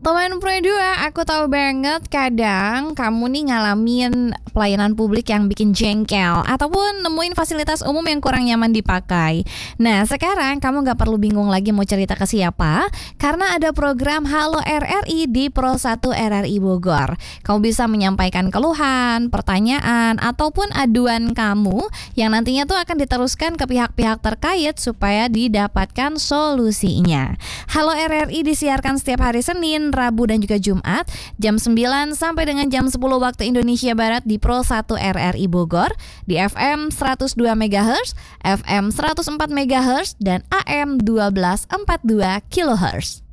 Teman Pro 2, aku tahu banget kadang kamu nih ngalamin pelayanan publik yang bikin jengkel ataupun nemuin fasilitas umum yang kurang nyaman dipakai. Nah, sekarang kamu gak perlu bingung lagi mau cerita ke siapa karena ada program Halo RRI di Pro 1 RRI Bogor. Kamu bisa menyampaikan keluhan, pertanyaan, ataupun aduan kamu yang nantinya tuh akan diteruskan ke pihak-pihak terkait supaya didapatkan solusinya. Halo RRI disiarkan setiap hari Senin, Rabu dan juga Jumat jam 9 sampai dengan jam 10 waktu Indonesia Barat di Pro 1 RRI Bogor di FM 102 MHz, FM 104 MHz dan AM 1242 kHz.